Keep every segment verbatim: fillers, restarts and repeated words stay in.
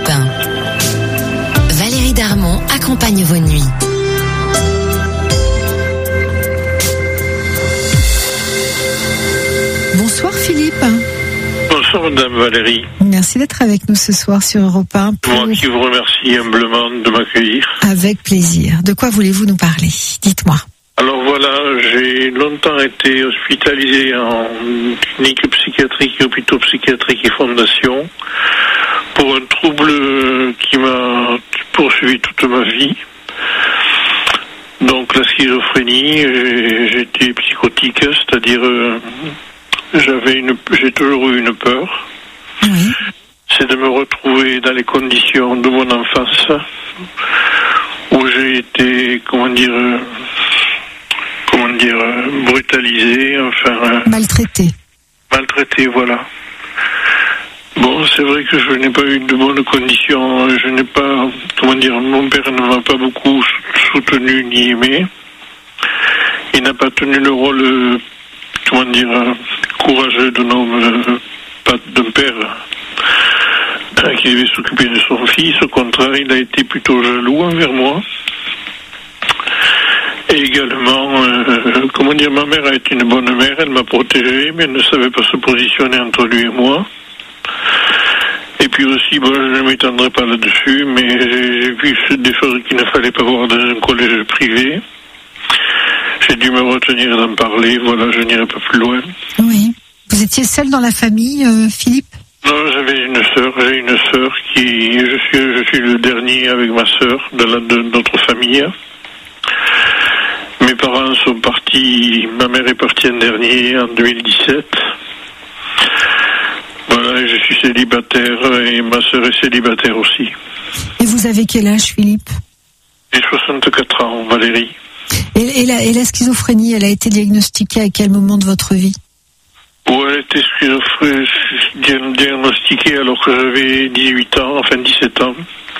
Europe un. Valérie Darmon accompagne vos nuits. Bonsoir Philippe. Bonsoir Madame Valérie. Merci d'être avec nous ce soir sur Europe un. Pour... Moi qui vous remercie humblement de m'accueillir. Avec plaisir. De quoi voulez-vous nous parler? Dites-moi. Alors voilà, j'ai longtemps été hospitalisé en clinique psychiatrique, hôpitaux psychiatriques et fondation pour un trouble qui m'a poursuivi toute ma vie. Donc la schizophrénie, j'étais psychotique, c'est-à-dire euh, j'avais une, j'ai toujours eu une peur. Oui. C'est de me retrouver dans les conditions de mon enfance où j'ai été, comment dire, euh, comment dire, euh, brutalisé, enfin... Euh, maltraité. Maltraité, voilà. Bon, c'est vrai que je n'ai pas eu de bonnes conditions, je n'ai pas, comment dire, mon père ne m'a pas beaucoup soutenu ni aimé. Il n'a pas tenu le rôle, euh, comment dire, euh, courageux d'un homme, euh, pas d'un père, euh, qui devait s'occuper de son fils. Au contraire, il a été plutôt jaloux envers moi. Et également, euh, comment dire, ma mère a été une bonne mère, elle m'a protégé, mais elle ne savait pas se positionner entre lui et moi. Et puis aussi, bon, je ne m'étendrai pas là-dessus, mais j'ai, j'ai vu des choses qu'il ne fallait pas voir dans un collège privé. J'ai dû me retenir d'en parler, voilà, je n'irai pas plus loin. Oui. Vous étiez seul dans la famille, euh, Philippe? Non, j'avais une sœur, j'ai une sœur qui, je suis, je suis le dernier avec ma sœur de, la, de notre famille. Mes parents sont partis, ma mère est partie en dernier, en deux mille dix-sept. Voilà, je suis célibataire et ma sœur est célibataire aussi. Et vous avez quel âge, Philippe? J'ai soixante-quatre ans, Valérie. Et, et, la, et la schizophrénie, elle a été diagnostiquée à quel moment de votre vie? Oh, elle a été schizophrénie diagnostiquée alors que j'avais dix-huit ans, enfin dix-sept ans.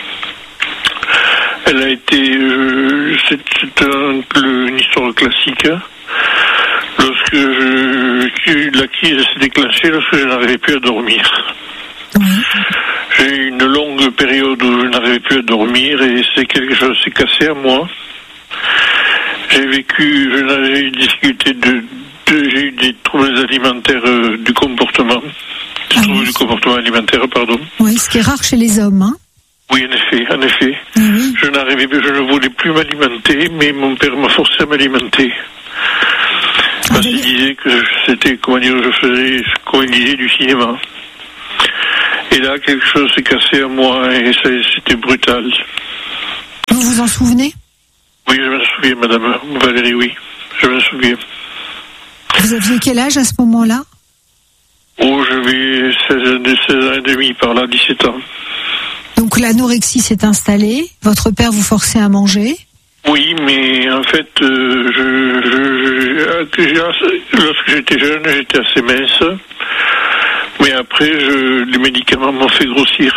Elle a été, euh, c'est, c'est un, une histoire classique. Lorsque je, la crise s'est déclenchée, lorsque je n'arrivais plus à dormir. Oui. J'ai eu une longue période où je n'arrivais plus à dormir et c'est quelque chose qui s'est cassé à moi. J'ai vécu, je n'avais eu des difficultés de, de, j'ai eu des troubles alimentaires euh, du comportement. Des ah troubles oui. du comportement alimentaire, pardon. Oui, ce qui est rare chez les hommes, hein. Oui, en effet, en effet. Oui. Je n'arrivais plus, je ne voulais plus m'alimenter, mais mon père m'a forcé à m'alimenter. Parce qu'il disait que c'était, comment dire, je faisais, comme il disait, du cinéma. Et là, quelque chose s'est cassé à moi et ça, c'était brutal. Vous vous en souvenez? Oui, je me souviens, Madame Valérie, oui. Je me souviens. Vous aviez quel âge à ce moment-là? Oh, j'avais seize ans et demi, par là, dix-sept ans. Donc l'anorexie s'est installée, votre père vous forçait à manger? Oui, mais en fait, euh, je, je, je, lorsque j'étais jeune, j'étais assez mince. Mais après, je, les médicaments m'ont fait grossir.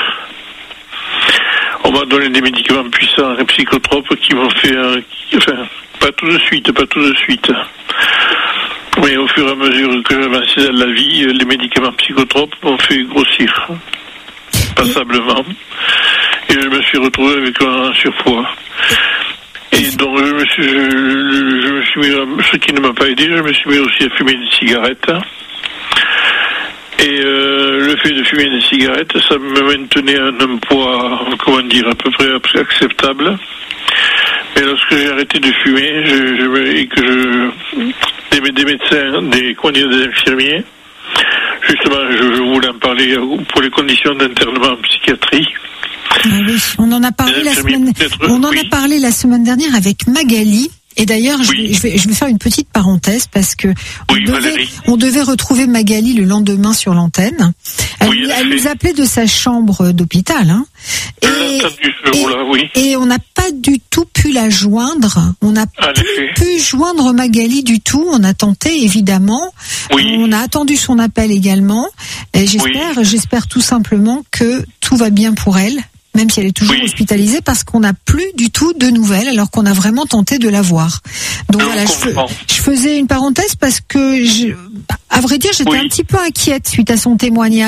On m'a donné des médicaments puissants et psychotropes qui m'ont fait... Euh, qui, enfin, pas tout de suite, pas tout de suite. Mais au fur et à mesure que j'avançais dans la vie, les médicaments psychotropes m'ont fait grossir. Passablement. Et je me suis retrouvé avec un surpoids. Et donc, je me suis, je, je me suis mis, ce qui ne m'a pas aidé, je me suis mis aussi à fumer des cigarettes. Et euh, le fait de fumer des cigarettes, ça me maintenait à un poids, comment dire, à peu près acceptable. Mais lorsque j'ai arrêté de fumer, je, je, et que je, des, des médecins, des, comment dire, des infirmiers, justement, je, je voulais en parler pour les conditions d'internement en psychiatrie. Ah oui, on en a parlé la semaine, on en oui. a parlé la semaine dernière avec Magali. Et d'ailleurs, je, oui. vais, je, vais, je vais faire une petite parenthèse parce que on, oui, devait, on devait retrouver Magali le lendemain sur l'antenne. Elle, oui, elle nous appelait de sa chambre d'hôpital. Hein. Et, et, oui. et on n'a pas du tout pu la joindre. On n'a pas pu joindre Magali du tout. On a tenté, évidemment. Oui. On a attendu son appel également. Et j'espère, oui. j'espère tout simplement que tout va bien pour elle. Même si elle est toujours oui. hospitalisée, parce qu'on n'a plus du tout de nouvelles, alors qu'on a vraiment tenté de la voir. Donc non, voilà, je, je faisais une parenthèse parce que, je, à vrai dire, j'étais oui. un petit peu inquiète suite à son témoignage.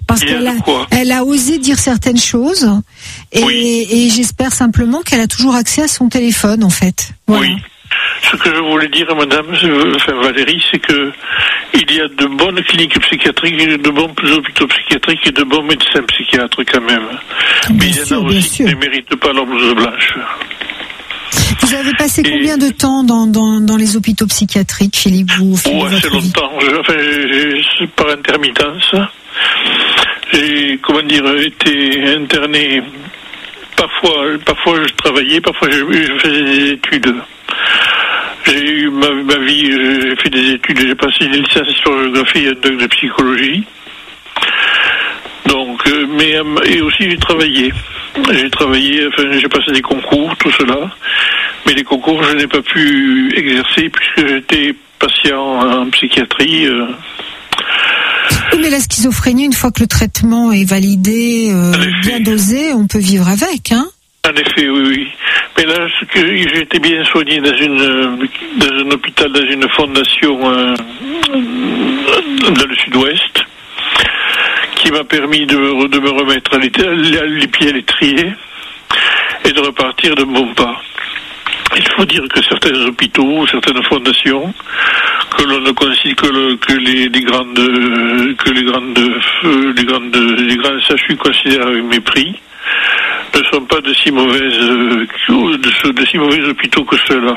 Parce qu'elle a, elle a osé dire certaines choses, et, oui. et j'espère simplement qu'elle a toujours accès à son téléphone, en fait. Voilà. Oui. Ce que je voulais dire, madame, enfin Valérie, c'est que il y a de bonnes cliniques psychiatriques, de bons hôpitaux psychiatriques et de bons médecins psychiatres quand même. Bien Mais sûr, il y en a aussi sûr. qui ne méritent pas leur blouse blanche. Vous avez passé et... combien de temps dans, dans, dans les hôpitaux psychiatriques, Philippe, vous, oh, assez longtemps. Je, enfin, j'ai, j'ai, par intermittence. J'ai, comment dire, été interné. Parfois, parfois je travaillais, parfois je, je faisais des études. J'ai eu ma, ma vie, j'ai fait des études, j'ai passé des licences en géographie et un doc de psychologie. Donc, euh, mais et aussi j'ai travaillé. J'ai travaillé, enfin j'ai passé des concours, tout cela. Mais les concours, je n'ai pas pu exercer puisque j'étais patient en psychiatrie. Euh. Oui, mais la schizophrénie, une fois que le traitement est validé, euh, bien dosé, on peut vivre avec, hein? En effet, oui, oui. Mais là, ce que j'ai été bien soigné dans une dans un hôpital, dans une fondation euh, dans le sud-ouest, qui m'a permis de me, de me remettre les, les pieds à l'étrier et de repartir de bon pas. Il faut dire que certains hôpitaux, certaines fondations, que l'on ne considère que, le, que les, les grandes que les grandes les grandes les grands S H U considèrent avec mépris, ne sont pas de si mauvaises de, de si mauvais hôpitaux que ceux-là.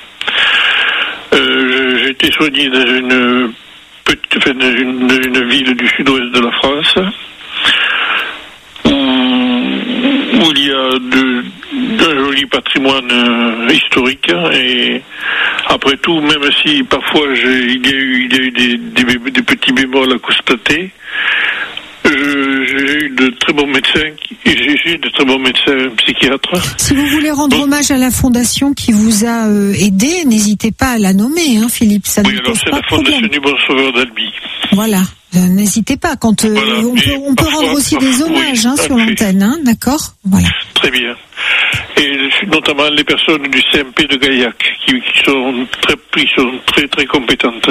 Euh, j'ai été soigné dans une petite, enfin, dans une, dans une ville du sud-ouest de la France où, où il y a de, un joli patrimoine euh, historique, et après tout, même si parfois j'ai, il y a eu, il y a eu des, des, des petits bémols à constater, Je, j'ai eu de très bons médecins, j'ai eu de très bons médecins psychiatres. Si vous voulez rendre Donc, hommage à la fondation qui vous a euh, aidé, n'hésitez pas à la nommer, hein, Philippe. Ça oui, alors c'est la fondation du Bon Sauveur d'Albi. Voilà, euh, n'hésitez pas. Quand euh, voilà, on peut, on peut rendre aussi des hommages, oui, hein, sur l'antenne, hein, d'accord. Voilà. Très bien. Et notamment les personnes du C M P de Gaillac, qui, qui sont très, qui sont très, très compétentes.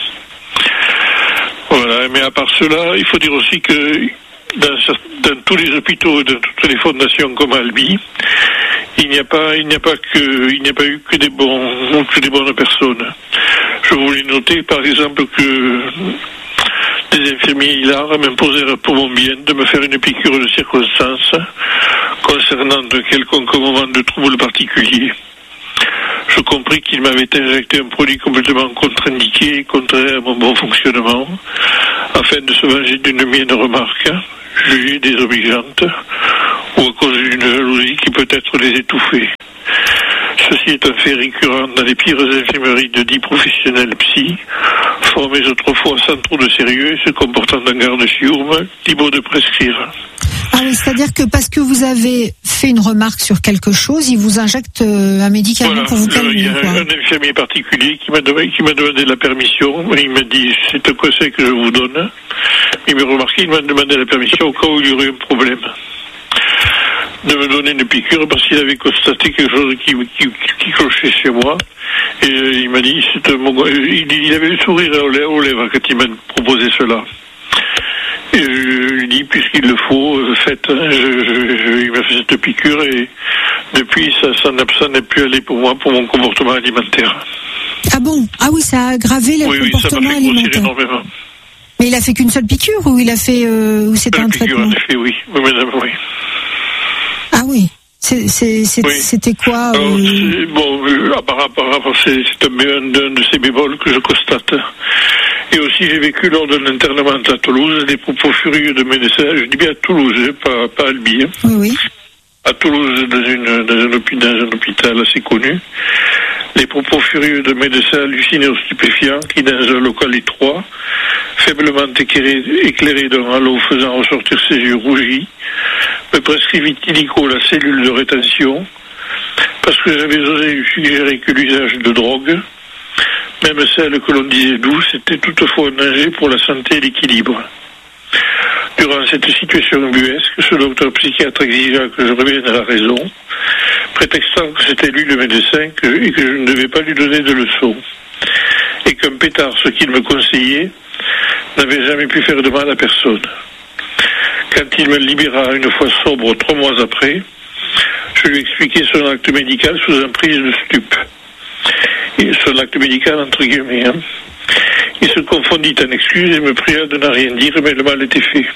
Voilà, mais à part cela, il faut dire aussi que dans, dans tous les hôpitaux, dans toutes les fondations comme Albi, il n'y a pas, il n'y a pas que, il n'y a pas eu que des bons, que des bonnes personnes. Je voulais noter, par exemple, que des infirmiers hilars m'imposèrent pour mon bien de me faire une piqûre de circonstance concernant de quelconque moment de trouble particulier. Je compris qu'il m'avait injecté un produit complètement contre-indiqué et contraire à mon bon fonctionnement, afin de se venger d'une mienne remarque, jugée désobligeante, ou à cause d'une jalousie qui peut-être les étouffer. Ceci est un fait récurrent dans les pires infirmeries de dix professionnels psy, formés autrefois sans trop de sérieux et se comportant en garde-chiourme, libres de prescrire. Ah oui, c'est-à-dire que parce que vous avez fait une remarque sur quelque chose, il vous injecte un médicament voilà, pour vous calmer. Il y a quoi. un infirmier particulier qui m'a donné, qui m'a donné la permission. Il m'a dit, c'est un conseil que je vous donne. Il m'a remarqué, il m'a demandé la permission au cas où il y aurait un problème de me donner une piqûre parce qu'il avait constaté quelque chose qui, qui, qui clochait chez moi. Et il m'a dit, c'est un, il, il avait le sourire aux lèvres quand il m'a proposé cela. Et je lui dis, puisqu'il le faut, faites, je, je, je, il m'a fait cette piqûre et depuis, ça, ça, n'a, ça n'est plus allé pour moi, pour mon comportement alimentaire. Ah bon? Ah oui, ça a aggravé le oui, comportement alimentaire. Oui, ça m'a fait grossir énormément. Mais il a fait qu'une seule piqûre ou il a fait, euh, ou c'était un traitement? En effet, oui. Oui, madame, oui. Ah oui. C'est, c'est, c'est, oui. C'était quoi Alors, euh... c'est, bon, apparemment, c'est, c'est un, un, un de ces bémols que je constate. Et aussi, j'ai vécu lors d'un internement à Toulouse des propos furieux de médecins. Je dis bien à Toulouse, pas, pas à Albi. Hein. Oui, oui. À Toulouse, dans, une, dans, un, dans un hôpital assez connu. Les propos furieux de médecins hallucinés aux stupéfiants qui, dans un local étroit, faiblement éclairé, éclairé d'un halo faisant ressortir ses yeux rougis, me prescrivit illico la cellule de rétention parce que j'avais osé lui suggérer que l'usage de drogue, même celle que l'on disait douce, était toutefois un danger pour la santé et l'équilibre. Durant cette situation ubuesque, ce docteur psychiatre exigea que je revienne à la raison, prétextant que c'était lui le médecin que, et que je ne devais pas lui donner de leçons, et qu'un pétard, ce qu'il me conseillait, n'avait jamais pu faire de mal à personne. Quand il me libéra une fois sobre trois mois après, je lui expliquai son acte médical sous emprise de stupes. Et son acte médical entre guillemets. Hein. Il se confondit en excuses et me pria de ne rien dire, mais le mal était fait.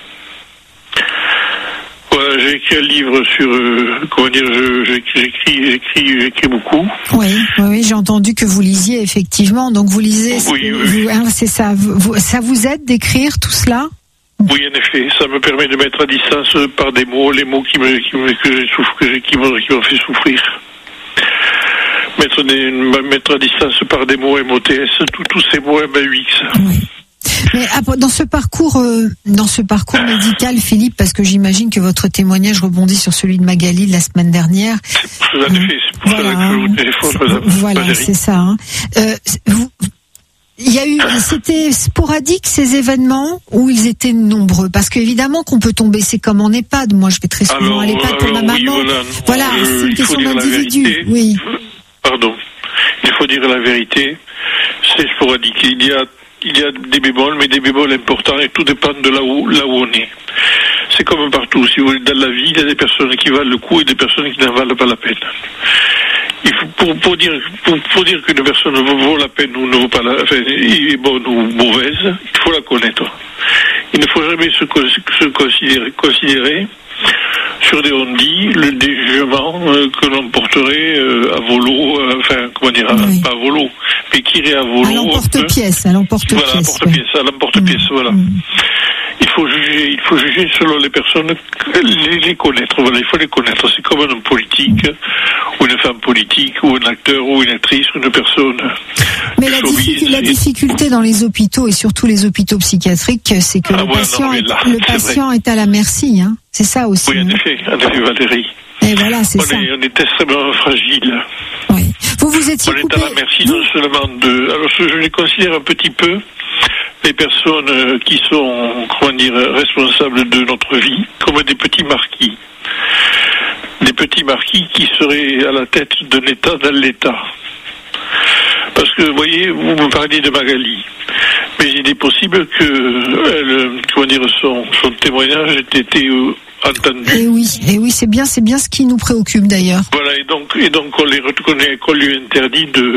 Voilà, j'ai écrit un livre sur, euh, comment dire, je, j'écris, j'écris, j'écris beaucoup. Oui, oui, oui, j'ai entendu que vous lisiez effectivement. Donc vous lisez, oui, oui. Vous, hein, c'est ça. Vous, ça vous aide d'écrire tout cela? Oui, en effet, ça me permet de mettre à distance par des mots les mots qui me, qui me, que j'ai souffre, que j'ai, qui m'ont, qui m'ont fait souffrir. Mettre, des, mettre à distance par des mots M O T S, tous, tous ces mots M A U X. Oui. Mais dans ce parcours, euh, dans ce parcours médical, Philippe, parce que j'imagine que votre témoignage rebondit sur celui de Magali de la semaine dernière. C'est pour ça, euh, c'est pour voilà, ça que je vous téléphone, madame. Voilà, Valérie. C'est ça. Hein. Euh, vous, il y a eu, c'était sporadique ces événements ou ils étaient nombreux? Parce qu'évidemment qu'on peut tomber, c'est comme en EHPAD. Moi, je vais très souvent à l'EHPAD pour ma oui, maman. Voilà, voilà euh, c'est une question d'individu. Oui. Pardon. Il faut dire la vérité. C'est sporadique. Il y a Il y a des bémols, mais des bémols importants, et tout dépend de là où, là où on est. C'est comme partout. Si vous voulez, dans la vie, il y a des personnes qui valent le coup et des personnes qui n'en valent pas la peine. Il faut, pour, pour dire, pour, pour dire qu'une personne vaut la peine ou ne vaut pas la, enfin, est bonne ou mauvaise, il faut la connaître. Il ne faut jamais se, se considérer, considérer sur des on-dit le jugement euh, que l'on porterait euh, à volo, euh, enfin, comment dire, oui. Pas à volo, mais qui irait à volo. À l'emporte-pièce, à l'emporte-pièce. Voilà, à l'emporte-pièce, ouais. à l'emporte-pièce, mmh. voilà. Mmh. Il faut juger, il faut juger selon les personnes, les, les connaître, voilà, il faut les connaître. C'est comme un homme politique, ou une femme politique, ou un acteur, ou une actrice, ou une personne. Mais la, difficulté, la difficulté dans les hôpitaux, et surtout les hôpitaux psychiatriques, c'est que ah, le ouais, patient, non, est, là, le patient est à la merci, hein. C'est ça aussi. Oui, en effet, en effet, Valérie. Et voilà, c'est on ça. Est, on est extrêmement fragile. Oui. Vous vous étiez On coupé... est à la merci non seulement de... Alors, je les considère un petit peu les personnes qui sont, comment dire, responsables de notre vie, comme des petits marquis. Des petits marquis qui seraient à la tête d'un État dans l'État. Parce que, vous voyez, vous me parliez de Magali. Mais il est possible que, elle, comment dire, son, son témoignage ait été euh, entendu. Et oui, et oui, c'est bien, c'est bien ce qui nous préoccupe d'ailleurs. Voilà, et donc, et donc on les reconnaît, qu'on lui interdit de,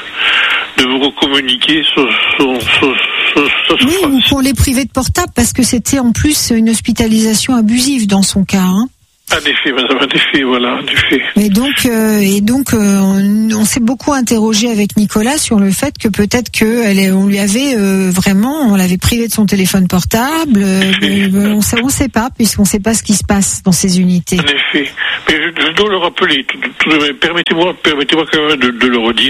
de vous communiquer son, son, son, son, son oui, ou qu'on les privait de portable, parce que c'était en plus une hospitalisation abusive dans son cas, hein. En effet, madame, en effet, voilà, en effet. Et donc, euh, et donc, euh, on, on s'est beaucoup interrogé avec Nicolas sur le fait que peut-être que elle, on lui avait euh, vraiment, on l'avait privé de son téléphone portable. Euh, on sait, on sait pas, puisqu'on sait pas ce qui se passe dans ces unités. En effet, mais je, je dois le rappeler. Tout, tout de même, permettez-moi, permettez-moi quand même de, de le redire.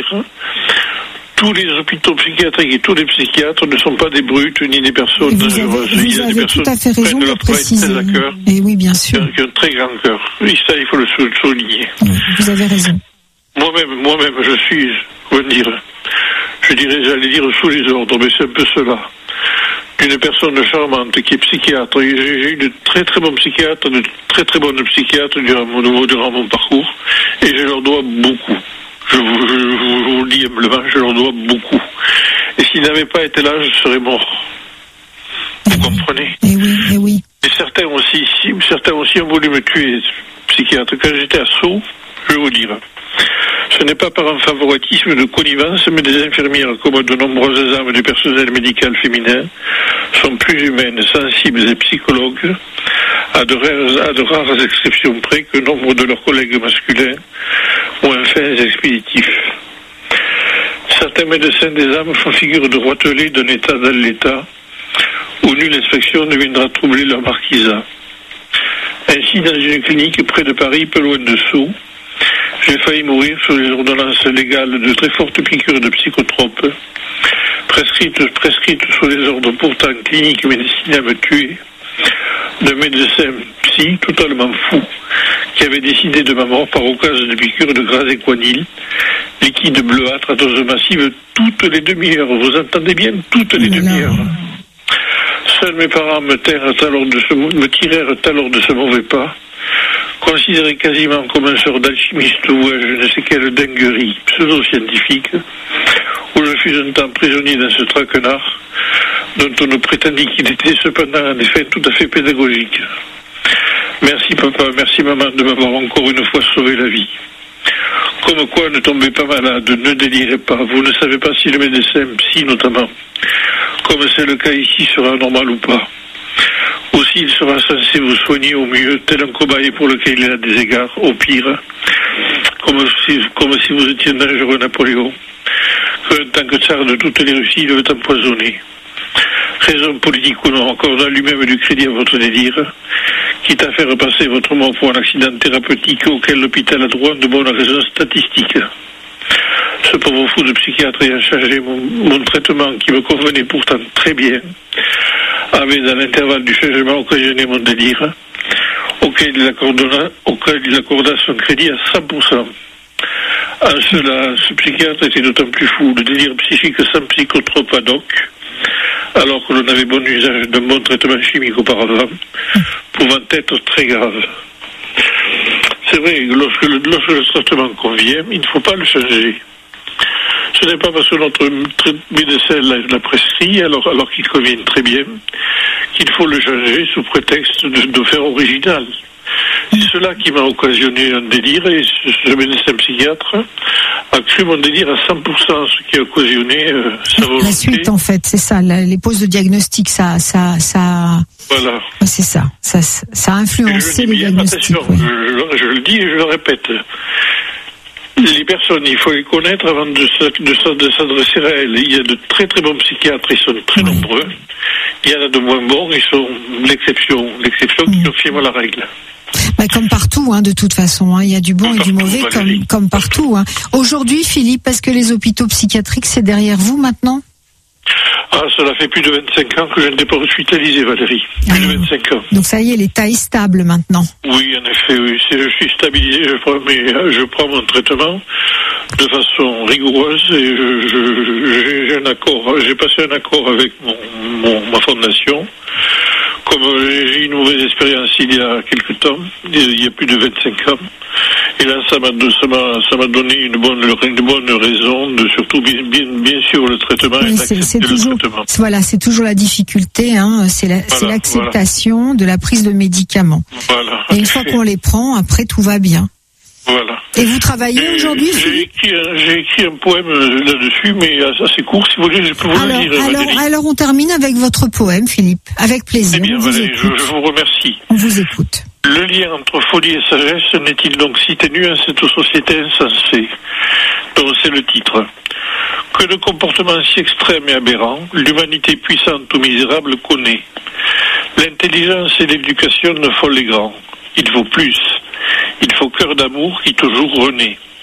Tous les hôpitaux psychiatriques et tous les psychiatres ne sont pas des brutes ni des personnes dangereuses. Vous avez, vous avez tout à fait raison de, de préciser. Et oui, bien sûr. Qui ont un très grand cœur. Oui, ça, il faut le souligner. Vous avez raison. Moi-même, moi-même, je suis, comment dire, je dirais, j'allais dire sous les ordres, mais c'est un peu cela. D'une personne charmante qui est psychiatre. J'ai eu de très très bons psychiatres, de très très bonnes psychiatres durant mon, durant mon parcours, et je leur dois beaucoup. Je vous, je, je vous le dis humblement, je leur dois beaucoup. Et s'ils n'avaient pas été là, je serais mort. Vous et comprenez? Oui, et oui, et oui. Et certains aussi, si, certains aussi ont voulu me tuer, psychiatre. Quand j'étais à Sceaux, je vais vous dire, ce n'est pas par un favoritisme de connivence, mais des infirmières, comme de nombreuses âmes du personnel médical féminin, sont plus humaines, sensibles et psychologues, à de rares, à de rares exceptions près que nombre de leurs collègues masculins moins fins et expéditifs. Certains médecins des âmes font figure de roitelets d'un état dans l'état, où nulle inspection ne viendra troubler leur marquisat. Ainsi, dans une clinique près de Paris, peu loin de Sceaux, j'ai failli mourir sous les ordonnances légales de très fortes piqûres de psychotropes, prescrites, prescrites sous les ordres pourtant cliniques et médecins à me tuer, de médecins psy totalement fous, qui avaient décidé de ma mort par occasion de piqûres de gras équanile, liquide bleuâtre à dose massive toutes les demi-heures. Vous entendez bien, toutes les demi-heures. Seuls mes parents me, alors de ce, me tirèrent alors de ce mauvais pas, considéré quasiment comme un sort d'alchimiste ou un je ne sais quelle dinguerie pseudo-scientifique, où je fus un temps prisonnier dans ce traquenard, dont on nous prétendit qu'il était cependant en effet tout à fait pédagogique. Merci papa, merci maman de m'avoir encore une fois sauvé la vie. Comme quoi, ne tombez pas malade, ne délirez pas, vous ne savez pas si le médecin, psy notamment, comme c'est le cas ici, sera normal ou pas. Aussi, il sera censé vous soigner au mieux, tel un cobaye pour lequel il a des égards, au pire, comme si, comme si vous étiez un dangereux Napoléon, que, en tant que tsar de toutes les Russies, il veut empoisonner. Raison politique ou non, accordant lui-même du crédit à votre délire, quitte à faire passer votre mort pour un accident thérapeutique auquel l'hôpital a droit de bonnes raisons statistiques. Ce pauvre fou de psychiatre ayant changé mon, mon traitement qui me convenait pourtant très bien, avait dans l'intervalle du changement occasionné mon délire, auquel il accorda, auquel il accorda son crédit à cent pour cent. En cela, ce psychiatre était d'autant plus fou, le délire psychique sans psychotrope ad hoc, alors que l'on avait bon usage d'un bon traitement chimique auparavant, pouvant être très grave. C'est vrai, lorsque le, lorsque le traitement convient, il ne faut pas le changer. Ce n'est pas parce que notre médecin l'a prescrit, alors, alors qu'il convient très bien, qu'il faut le changer sous prétexte de, de faire original. C'est cela qui m'a occasionné un délire, et ce, ce médecin psychiatre a cru mon délire à cent pour cent, ce qui a occasionné euh, sa volonté. La suite, en fait, c'est ça, la, les pauses de diagnostic, ça, ça, ça. Voilà. C'est ça, ça, ça a influencé les diagnostics. Attention, oui. je, je le dis et je le répète. Les personnes, il faut les connaître avant de, de, de s'adresser à elles. Il y a de très très bons psychiatres, ils sont très oui. nombreux. Il y en a de moins bons, ils sont l'exception, l'exception mmh. qui confirme la règle. Bah, comme partout, hein, de toute façon, hein. Il y a du bon comme et du mauvais, comme, comme partout. Hein. Aujourd'hui, Philippe, est-ce que les hôpitaux psychiatriques, c'est derrière vous maintenant ? Ah, cela fait plus de vingt-cinq ans que je n'étais pas hospitalisé, Valérie. Plus ah, de vingt-cinq ans. Donc ça y est, l'état est stable maintenant. Oui, en effet, oui. Si je suis stabilisé, je prends, mes, je prends mon traitement de façon rigoureuse et je, je, j'ai un accord, j'ai passé un accord avec mon, mon, ma fondation. Comme j'ai eu une mauvaise expérience il y a quelque temps, il y a plus de vingt-cinq ans, et là ça m'a, ça m'a, ça m'a donné une bonne, une bonne raison de surtout bien, bien, bien sûr le traitement oui, et d'accepter c'est, c'est le toujours, traitement. Voilà, c'est toujours la difficulté, hein, c'est, la, voilà, c'est l'acceptation voilà. de la prise de médicaments. Voilà. Et une fois qu'on les prend, après tout va bien. Voilà. Et vous travaillez et aujourd'hui j'ai écrit, un, j'ai écrit un poème là-dessus, mais assez court, si vous voulez, je peux vous alors, le dire. Alors, alors, on termine avec votre poème, Philippe. Avec plaisir. Eh bien, on Valérie, vous je, je vous remercie. On vous écoute. Le lien entre folie et sagesse n'est-il donc si ténu en cette société insensée, dont c'est le titre? Que de comportements si extrêmes et aberrants, l'humanité puissante ou misérable connaît. L'intelligence et l'éducation ne font les grands. Il faut plus. Il faut cœur d'amour qui toujours renaît.